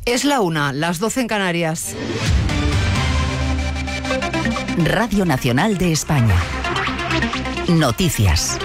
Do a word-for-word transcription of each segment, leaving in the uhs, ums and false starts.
Es la una, las doce en Canarias. Radio Nacional de España. Noticias.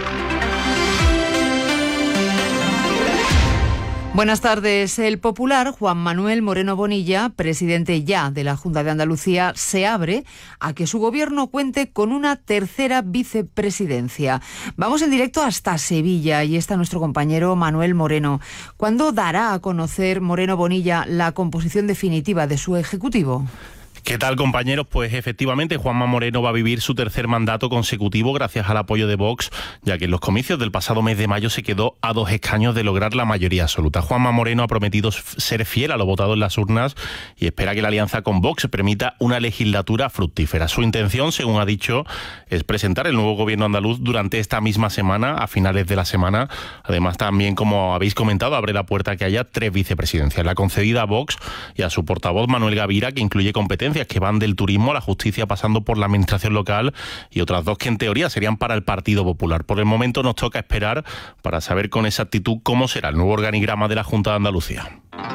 Buenas tardes. El popular Juan Manuel Moreno Bonilla, presidente ya de la Junta de Andalucía, se abre a que su gobierno cuente con una tercera vicepresidencia. Vamos en directo hasta Sevilla y está nuestro compañero Manuel Moreno. ¿Cuándo dará a conocer Moreno Bonilla la composición definitiva de su ejecutivo? ¿Qué tal, compañeros? Pues efectivamente Juanma Moreno va a vivir su tercer mandato consecutivo gracias al apoyo de Vox, ya que en los comicios del pasado mes de mayo se quedó a dos escaños de lograr la mayoría absoluta. Juanma Moreno ha prometido ser fiel a lo votado en las urnas y espera que la alianza con Vox permita una legislatura fructífera. Su intención, según ha dicho, es presentar el nuevo gobierno andaluz durante esta misma semana, a finales de la semana. Además, también, como habéis comentado, abre la puerta a que haya tres vicepresidencias, la concedida a Vox y a su portavoz Manuel Gavira, que incluye competencias que van del turismo a la justicia pasando por la administración local, y otras dos que en teoría serían para el Partido Popular. Por el momento nos toca esperar para saber con exactitud cómo será el nuevo organigrama de la Junta de Andalucía.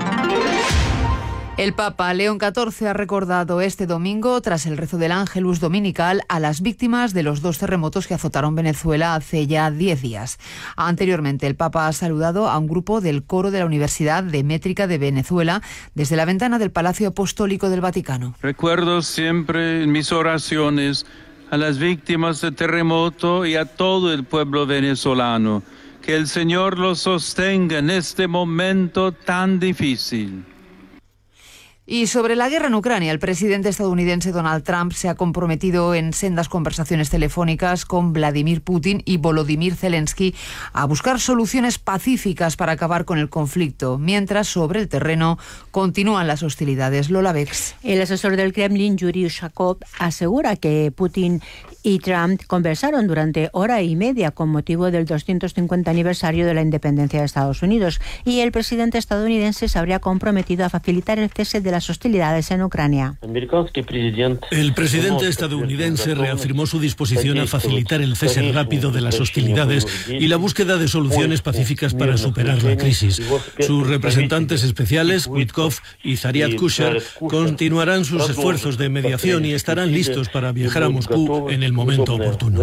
El Papa León catorce ha recordado este domingo, tras el rezo del Ángelus dominical, a las víctimas de los dos terremotos que azotaron Venezuela hace ya diez días. Anteriormente, el Papa ha saludado a un grupo del coro de la Universidad de Métrica de Venezuela desde la ventana del Palacio Apostólico del Vaticano. Recuerdo siempre en mis oraciones a las víctimas del terremoto y a todo el pueblo venezolano. Que el Señor los sostenga en este momento tan difícil. Y sobre la guerra en Ucrania, el presidente estadounidense Donald Trump se ha comprometido en sendas conversaciones telefónicas con Vladimir Putin y Volodymyr Zelensky a buscar soluciones pacíficas para acabar con el conflicto, mientras sobre el terreno continúan las hostilidades. Lola Bex. El asesor del Kremlin, Yuri Ushakov, asegura que Putin y Trump conversaron durante hora y media con motivo del doscientos cincuenta aniversario de la independencia de Estados Unidos, y el presidente estadounidense se habría comprometido a facilitar el cese de las hostilidades en Ucrania. El presidente estadounidense reafirmó su disposición a facilitar el cese rápido de las hostilidades y la búsqueda de soluciones pacíficas para superar la crisis. Sus representantes especiales, Witkoff y Zariad Kusher, continuarán sus esfuerzos de mediación y estarán listos para viajar a Moscú en el momento oportuno.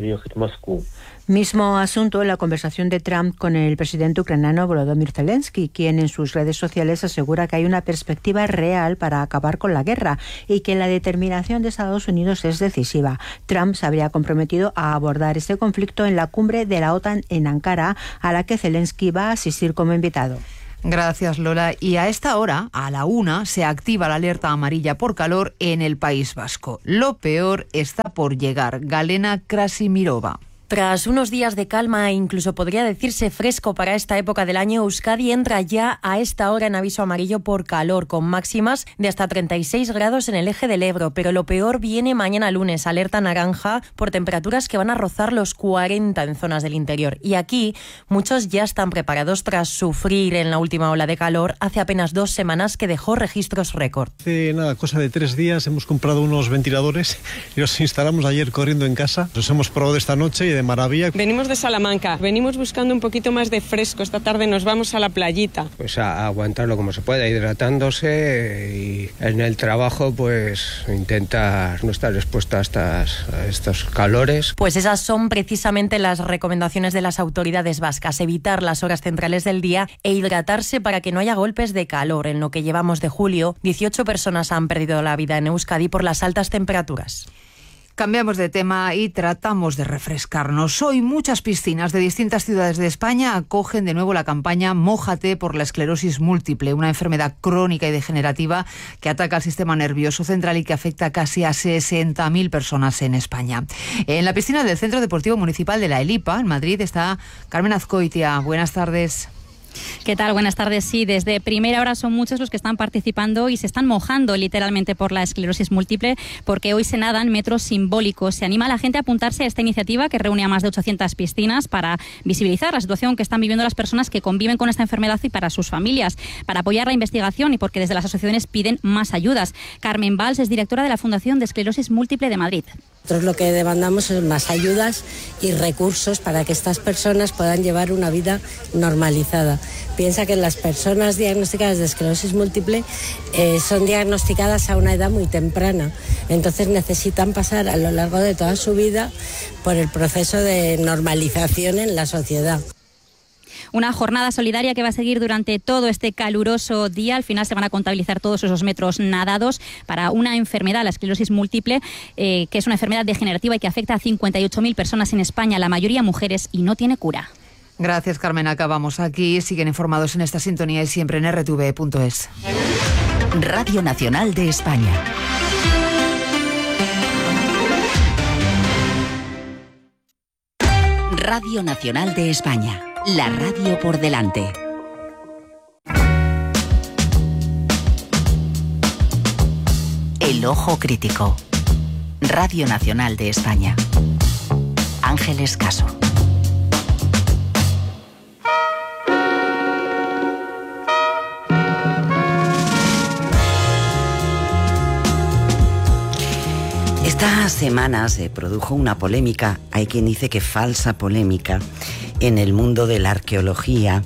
Mismo asunto en la conversación de Trump con el presidente ucraniano Volodymyr Zelensky, quien en sus redes sociales asegura que hay una perspectiva real para acabar con la guerra y que la determinación de Estados Unidos es decisiva. Trump se habría comprometido a abordar este conflicto en la cumbre de la OTAN en Ankara, a la que Zelensky va a asistir como invitado. Gracias, Lola. Y a esta hora, a la una, se activa la alerta amarilla por calor en el País Vasco. Lo peor está por llegar. Galena Krasimirova. Tras unos días de calma e incluso podría decirse fresco para esta época del año, Euskadi entra ya a esta hora en aviso amarillo por calor, con máximas de hasta treinta y seis grados en el eje del Ebro. Pero lo peor viene mañana lunes, alerta naranja por temperaturas que van a rozar los cuarenta en zonas del interior. Y aquí muchos ya están preparados tras sufrir en la última ola de calor hace apenas dos semanas que dejó registros récord. Hace nada, cosa de tres días hemos comprado unos ventiladores y los instalamos ayer corriendo en casa. Los hemos probado esta noche y de maravilla. Venimos de Salamanca, venimos buscando un poquito más de fresco. Esta tarde nos vamos a la playita. Pues a aguantarlo como se pueda, hidratándose, y en el trabajo pues intentar no estar expuesto a, estas, a estos calores. Pues esas son precisamente las recomendaciones de las autoridades vascas: evitar las horas centrales del día e hidratarse para que no haya golpes de calor. En lo que llevamos de julio, dieciocho personas han perdido la vida en Euskadi por las altas temperaturas. Cambiamos de tema y tratamos de refrescarnos. Hoy muchas piscinas de distintas ciudades de España acogen de nuevo la campaña Mójate por la esclerosis múltiple, una enfermedad crónica y degenerativa que ataca al sistema nervioso central y que afecta casi a sesenta mil personas en España. En la piscina del Centro Deportivo Municipal de la Elipa, en Madrid, está Carmen Azcoitia. Buenas tardes. ¿Qué tal? Buenas tardes. Sí, desde primera hora son muchos los que están participando y se están mojando literalmente por la esclerosis múltiple, porque hoy se nadan metros simbólicos. Se anima a la gente a apuntarse a esta iniciativa que reúne a más de ochocientas piscinas para visibilizar la situación que están viviendo las personas que conviven con esta enfermedad y para sus familias, para apoyar la investigación y porque desde las asociaciones piden más ayudas. Carmen Valls es directora de la Fundación de Esclerosis Múltiple de Madrid. Nosotros lo que demandamos es más ayudas y recursos para que estas personas puedan llevar una vida normalizada. Piensa que las personas diagnosticadas de esclerosis múltiple eh, son diagnosticadas a una edad muy temprana, entonces necesitan pasar a lo largo de toda su vida por el proceso de normalización en la sociedad. Una jornada solidaria que va a seguir durante todo este caluroso día. Al final se van a contabilizar todos esos metros nadados para una enfermedad, la esclerosis múltiple, eh, que es una enfermedad degenerativa y que afecta a cincuenta y ocho mil personas en España, la mayoría mujeres, y no tiene cura. Gracias, Carmen. Acabamos aquí. Siguen informados en esta sintonía y siempre en r t v punto es. Radio Nacional de España. Radio Nacional de España. La radio por delante. El ojo crítico. Radio Nacional de España. Ángeles Caso. Esta semana se produjo una polémica, hay quien dice que falsa polémica, en el mundo de la arqueología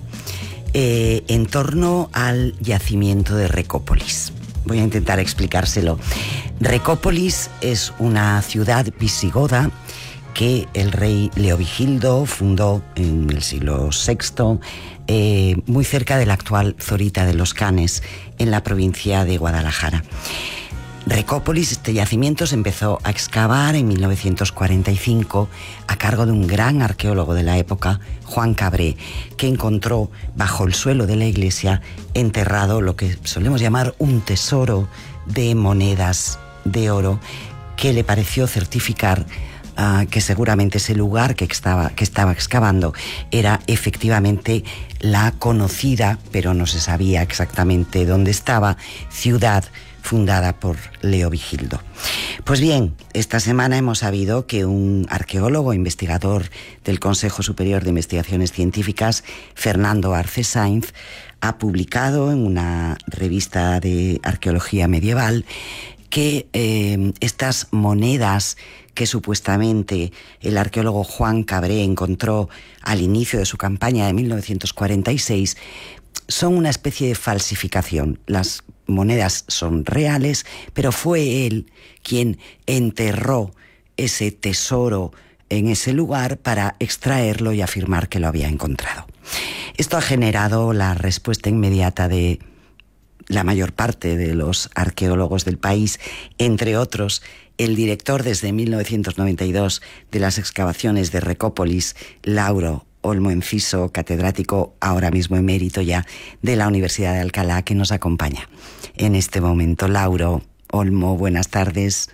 eh, en torno al yacimiento de Recópolis. Voy a intentar explicárselo. Recópolis es una ciudad visigoda que el rey Leovigildo fundó en el siglo sexto, eh, muy cerca de la actual Zorita de los Canes, en la provincia de Guadalajara. Recópolis, este yacimiento, se empezó a excavar en mil novecientos cuarenta y cinco a cargo de un gran arqueólogo de la época, Juan Cabré, que encontró bajo el suelo de la iglesia enterrado lo que solemos llamar un tesoro de monedas de oro, que le pareció certificar uh, que seguramente ese lugar que estaba, que estaba excavando era efectivamente la conocida, pero no se sabía exactamente dónde estaba, ciudad fundada por Leovigildo. Pues bien, esta semana hemos sabido que un arqueólogo, investigador del Consejo Superior de Investigaciones Científicas, Fernando Arce Sainz, ha publicado en una revista de arqueología medieval que eh, estas monedas que supuestamente el arqueólogo Juan Cabré encontró al inicio de su campaña de mil novecientos cuarenta y seis son una especie de falsificación. Las monedas son reales, pero fue él quien enterró ese tesoro en ese lugar para extraerlo y afirmar que lo había encontrado. Esto ha generado la respuesta inmediata de la mayor parte de los arqueólogos del país, entre otros el director desde mil novecientos noventa y dos de las excavaciones de Recópolis, Lauro Olmo Enciso, catedrático ahora mismo emérito ya de la Universidad de Alcalá, que nos acompaña en este momento. Lauro Olmo, buenas tardes.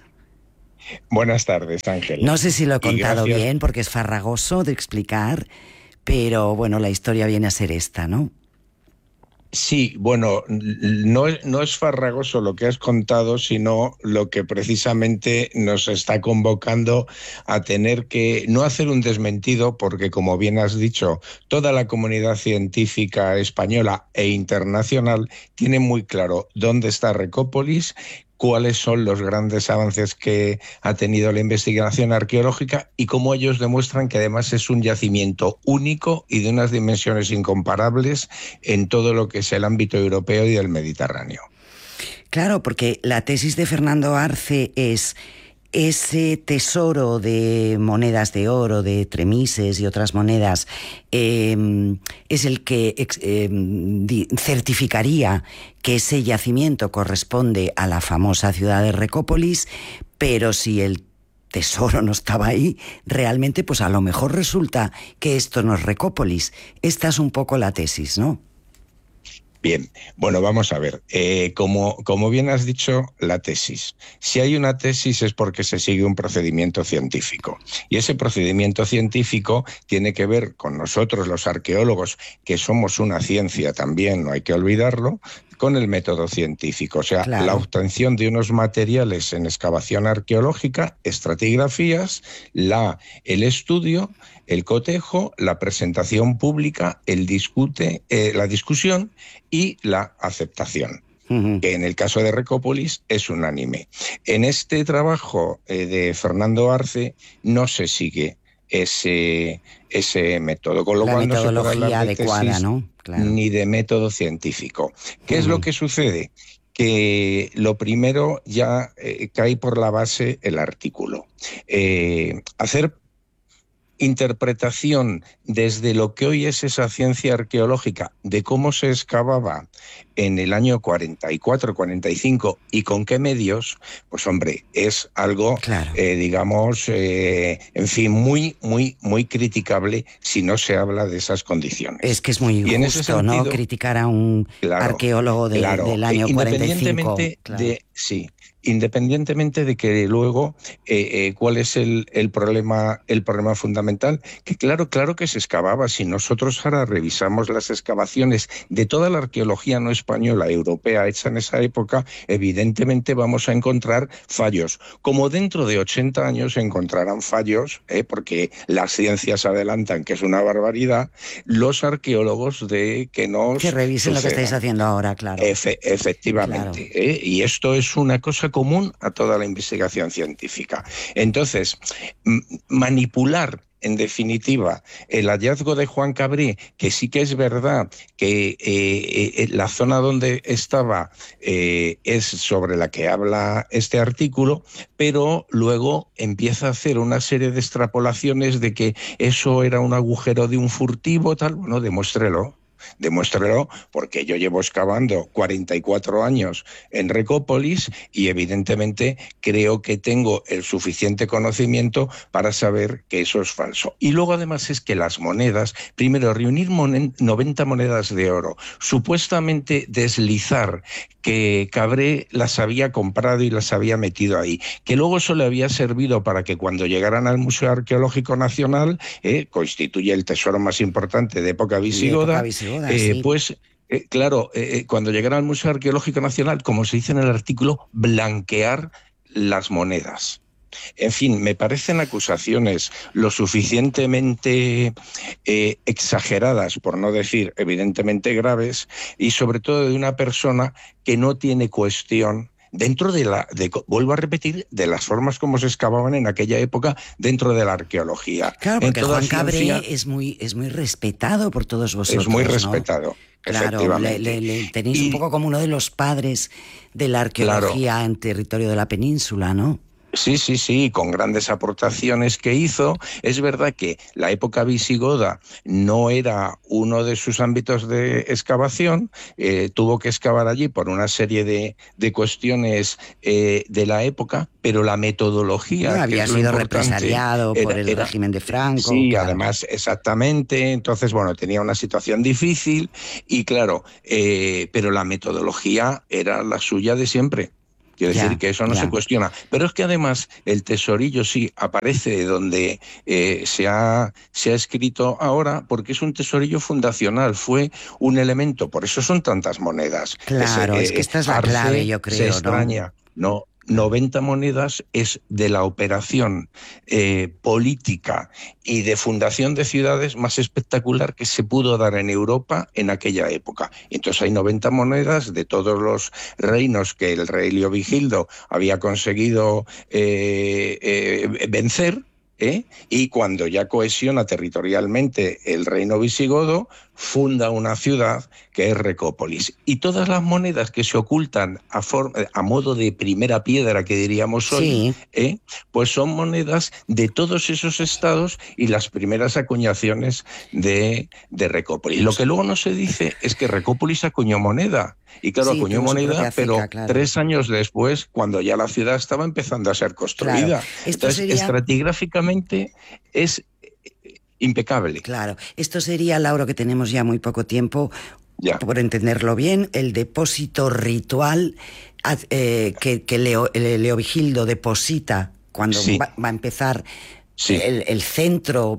Buenas tardes, Ángel. No sé si lo he contado bien, porque es farragoso de explicar, pero bueno, la historia viene a ser esta, ¿no? Sí, bueno, no, no es farragoso lo que has contado, sino lo que precisamente nos está convocando a tener que no hacer un desmentido, porque como bien has dicho, toda la comunidad científica española e internacional tiene muy claro dónde está Recópolis, cuáles son los grandes avances que ha tenido la investigación arqueológica y cómo ellos demuestran que además es un yacimiento único y de unas dimensiones incomparables en todo lo que es el ámbito europeo y del Mediterráneo. Claro, porque la tesis de Fernando Arce es: ese tesoro de monedas de oro, de tremises y otras monedas, eh, es el que eh, certificaría que ese yacimiento corresponde a la famosa ciudad de Recópolis, pero si el tesoro no estaba ahí, realmente pues a lo mejor resulta que esto no es Recópolis. Esta es un poco la tesis, ¿no? Bien, bueno, vamos a ver. Eh, como, como bien has dicho, la tesis. Si hay una tesis es porque se sigue un procedimiento científico. Y ese procedimiento científico tiene que ver con nosotros, los arqueólogos, que somos una ciencia también, no hay que olvidarlo, con el método científico. O sea, claro, la obtención de unos materiales en excavación arqueológica, estratigrafías, la, el estudio, el cotejo, la presentación pública, el discute, eh, la discusión y la aceptación, uh-huh, que en el caso de Recópolis es unánime. En este trabajo eh, de Fernando Arce no se sigue ese, ese método. Con lo La cual no se puede hablar de adecuada, tesis, ¿no? Claro. Ni de método científico. ¿Qué uh-huh. es lo que sucede? Que lo primero ya eh, cae por la base el artículo. Eh, hacer interpretación desde lo que hoy es esa ciencia arqueológica de cómo se excavaba en el año cuarenta y cuatro, cuarenta y cinco y con qué medios, pues hombre, es algo, claro. eh, digamos, eh, en fin, muy, muy, muy criticable si no se habla de esas condiciones. Es que es muy injusto, sentido, ¿no? Criticar a un claro, arqueólogo de, claro, del año cuarenta y cinco. Independientemente claro. de, sí, independientemente de que luego eh, eh, cuál es el, el problema el problema fundamental, que claro, claro que se excavaba. Si nosotros ahora revisamos las excavaciones de toda la arqueología no española, europea, hecha en esa época, evidentemente vamos a encontrar fallos. Como dentro de ochenta años se encontrarán fallos, eh, porque las ciencias adelantan, que es una barbaridad, los arqueólogos de que nos que revisen suceda. Lo que estáis haciendo ahora, claro. Efe, efectivamente. Claro. Eh, y esto es una cosa común a toda la investigación científica. Entonces, manipular, en definitiva, el hallazgo de Juan Cabré, que sí que es verdad que eh, eh, la zona donde estaba eh, es sobre la que habla este artículo, pero luego empieza a hacer una serie de extrapolaciones de que eso era un agujero de un furtivo, tal. Bueno, demuéstrelo. Demuéstrelo, porque yo llevo excavando cuarenta y cuatro años en Recópolis y evidentemente creo que tengo el suficiente conocimiento para saber que eso es falso. Y luego además es que las monedas, primero reunir monen, noventa monedas de oro, supuestamente deslizar que Cabré las había comprado y las había metido ahí, que luego eso le había servido para que cuando llegaran al Museo Arqueológico Nacional, eh, constituye el tesoro más importante de época visigoda, Eh, sí. Pues, eh, claro, eh, cuando llegara al Museo Arqueológico Nacional, como se dice en el artículo, blanquear las monedas. En fin, me parecen acusaciones lo suficientemente eh, exageradas, por no decir evidentemente graves, y sobre todo de una persona que no tiene cuestión dentro de la, de, vuelvo a repetir, de las formas como se excavaban en aquella época dentro de la arqueología. Claro, porque Juan Cabré es muy, es muy respetado por todos vosotros. Es muy ¿no? respetado, claro, efectivamente. Le, le, le tenéis y, un poco como uno de los padres de la arqueología claro. en territorio de la península, ¿no? Sí, sí, sí, con grandes aportaciones que hizo. Es verdad que la época visigoda no era uno de sus ámbitos de excavación, eh, tuvo que excavar allí por una serie de, de cuestiones eh, de la época, pero la metodología... No, había sido represaliado era, por el era, régimen de Franco. Sí, claro. además, exactamente. Entonces, bueno, tenía una situación difícil y claro, eh, pero la metodología era la suya de siempre. Quiero decir ya, que eso no ya. se cuestiona. Pero es que además el tesorillo sí aparece donde eh, se, ha, se ha escrito ahora, porque es un tesorillo fundacional, fue un elemento, por eso son tantas monedas. Claro, Ese, es que esta es la Arce clave, yo creo. Se extraña, ¿no? no noventa monedas es de la operación eh, política y de fundación de ciudades más espectacular que se pudo dar en Europa en aquella época. Entonces hay noventa monedas de todos los reinos que el rey Leovigildo había conseguido eh, eh, vencer, ¿eh? Y cuando ya cohesiona territorialmente el reino visigodo, funda una ciudad que es Recópolis. Y todas las monedas que se ocultan a, a modo de primera piedra, que diríamos hoy, sí. ¿eh? pues son monedas de todos esos estados y las primeras acuñaciones de, de Recópolis. Lo que luego no se dice es que Recópolis acuñó moneda. Y claro, sí, acuñó moneda, pero fica, claro. tres años después, cuando ya la ciudad estaba empezando a ser construida. Claro. Entonces, sería... estratigráficamente es impecable. Claro, esto sería, Lauro, que tenemos ya muy poco tiempo, ya. por entenderlo bien, el depósito ritual eh, que, que Leo, Leovigildo deposita cuando sí. va, va a empezar sí. el, el centro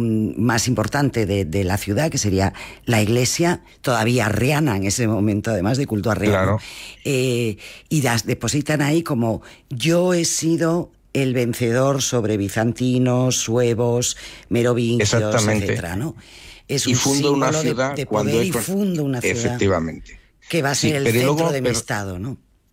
más importante de, de la ciudad, que sería la iglesia, todavía arriana en ese momento, además de culto arriano. Claro. Eh, y las depositan ahí como yo he sido... el vencedor sobre bizantinos, suevos, merovingios, etcétera, ¿no? Es un y funda una ciudad de, de cuando poder es... y funda una ciudad. Efectivamente. Que va a ser sí, el centro luego, de mi pero... estado, ¿no?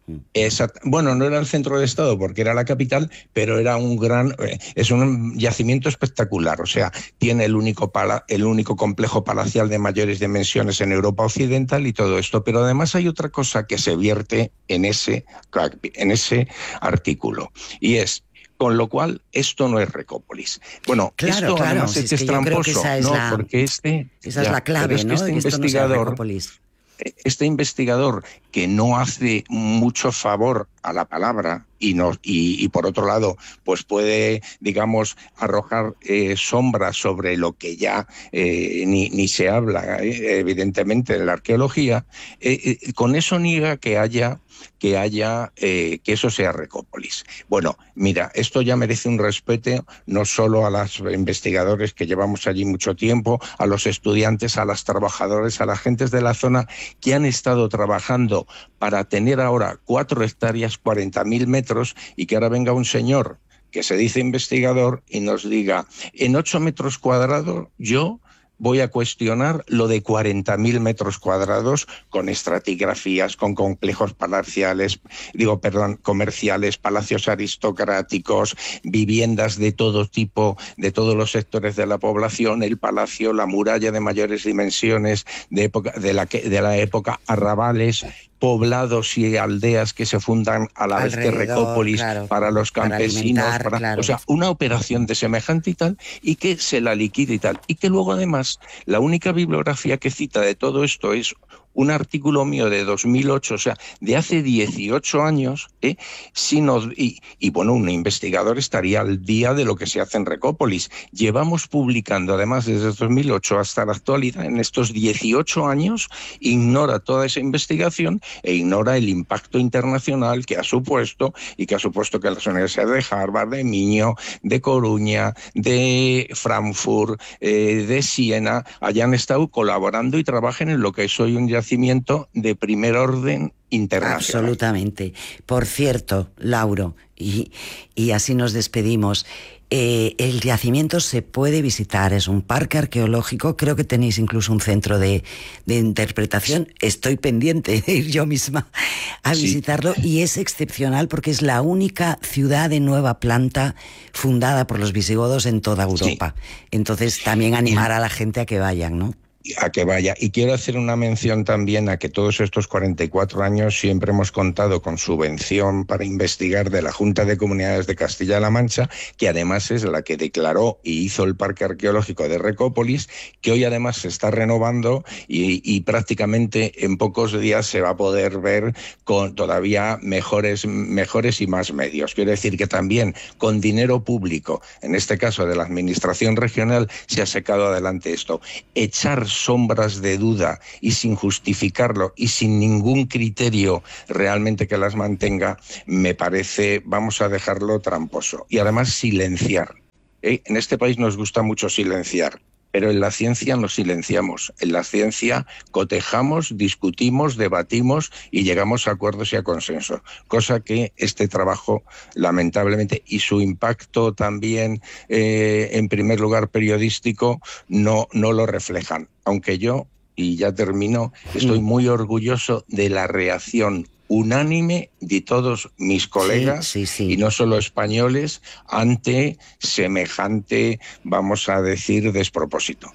Exact- bueno, no era el centro del estado porque era la capital, pero era un gran, eh, es un yacimiento espectacular. O sea, tiene el único pala, el único complejo palacial de mayores dimensiones en Europa Occidental y todo esto. Pero además hay otra cosa que se vierte en ese, en ese artículo, y es: con lo cual, esto no es Recópolis. Bueno, claro, esto claro, además si es, es que es yo creo tramposo, que esa es ¿no? la, Porque este, esa ya, es la clave, es que ¿no? este De que esto no sea investigador, Recópolis. este investigador que no hace mucho favor a la palabra y, no, y, y por otro lado, pues puede, digamos, arrojar eh, sombras sobre lo que ya eh, ni, ni se habla, eh, evidentemente, en la arqueología, eh, eh, con eso niega que haya que haya eh, que eso sea Recópolis. Bueno, mira, esto ya merece un respeto no solo a los investigadores que llevamos allí mucho tiempo, a los estudiantes, a los trabajadores, a las gentes de la zona que han estado trabajando para tener ahora cuatro hectáreas, cuarenta mil metros, y que ahora venga un señor que se dice investigador y nos diga: en ocho metros cuadrados yo voy a cuestionar lo de cuarenta mil metros cuadrados con estratigrafías, con complejos palaciales, digo, perdón, comerciales, palacios aristocráticos, viviendas de todo tipo, de todos los sectores de la población, el palacio, la muralla de mayores dimensiones, de, época, de, la, de la época, arrabales, poblados y aldeas que se fundan a la Alrededor, vez que Recópolis, claro, para los campesinos, para, para claro. O sea, una operación de semejante y tal, y que se la liquide y tal, y que luego además la única bibliografía que cita de todo esto es un artículo mío de dos mil ocho, o sea, de hace dieciocho años, ¿eh? Si nos, y, y bueno, un investigador estaría al día de lo que se hace en Recópolis. Llevamos publicando, además, desde dos mil ocho hasta la actualidad, en estos dieciocho años, ignora toda esa investigación e ignora el impacto internacional que ha supuesto, y que ha supuesto que las universidades de Harvard, de Minho, de Coruña, de Frankfurt, eh, de Siena, hayan estado colaborando y trabajen en lo que es hoy un yacimiento de primer orden internacional. Absolutamente. Por cierto, Lauro, y, y así nos despedimos, eh, el yacimiento se puede visitar, es un parque arqueológico, creo que tenéis incluso un centro de, de interpretación, estoy pendiente de ir yo misma a sí. visitarlo, y es excepcional porque es la única ciudad de nueva planta fundada por los visigodos en toda Europa. Sí. Entonces también animar a la gente a que vayan, ¿no? A que vaya. Y quiero hacer una mención también a que todos estos cuarenta y cuatro años siempre hemos contado con subvención para investigar de la Junta de Comunidades de Castilla-La Mancha, que además es la que declaró y hizo el Parque Arqueológico de Recópolis, que hoy además se está renovando y, y prácticamente en pocos días se va a poder ver con todavía mejores, mejores y más medios. Quiero decir que también con dinero público, en este caso de la Administración Regional, se ha sacado adelante esto. Echar sombras de duda y sin justificarlo y sin ningún criterio realmente que las mantenga, me parece, vamos a dejarlo tramposo. Y además silenciar. ¿Eh? En este país nos gusta mucho silenciar, pero en la ciencia nos silenciamos. En la ciencia cotejamos, discutimos, debatimos y llegamos a acuerdos y a consensos, cosa que este trabajo, lamentablemente, y su impacto también, eh, en primer lugar periodístico, no, no lo reflejan. Aunque yo, y ya termino, estoy muy orgulloso de la reacción unánime de todos mis colegas, sí, sí, sí. y no solo españoles, ante semejante, vamos a decir, despropósito.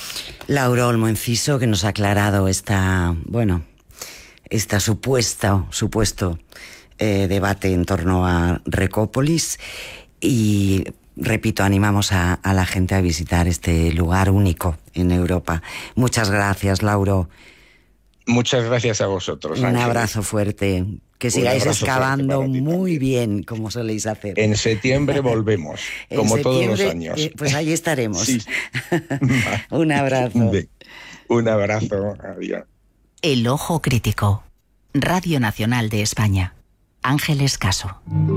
Lauro Olmo Enciso, que nos ha aclarado esta, bueno, esta supuesta, supuesto eh, debate en torno a Recópolis, y repito, animamos a, a la gente a visitar este lugar único en Europa. Muchas gracias, Lauro. Muchas gracias a vosotros, Un Ángeles. abrazo fuerte. Que sigáis excavando muy bien, como soléis hacer. En septiembre volvemos, como todos los años. Eh, pues ahí estaremos. Sí. Un abrazo. Un abrazo. Adiós. El Ojo Crítico. Radio Nacional de España. Ángeles Caso.